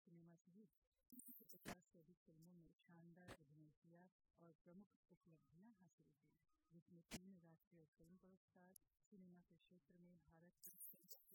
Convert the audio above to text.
cinema सहित 50 से अधिक फिल्मों में शानदार अभिनय किया और प्रमुख उपलब्धियां हासिल की, जिसमें 3 राष्ट्रीय फिल्म पुरस्कार, सिनेमा के क्षेत्र में भारत